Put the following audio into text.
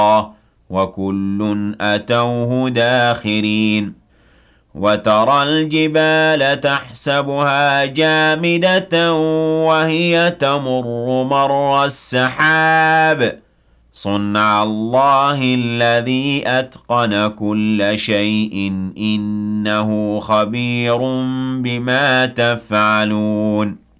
وكل أتوه داخرين وترى الجبال تحسبها جامدة وهي تمر مر السحاب صنع الله الذي أتقن كل شيء إنه خبير بما تفعلون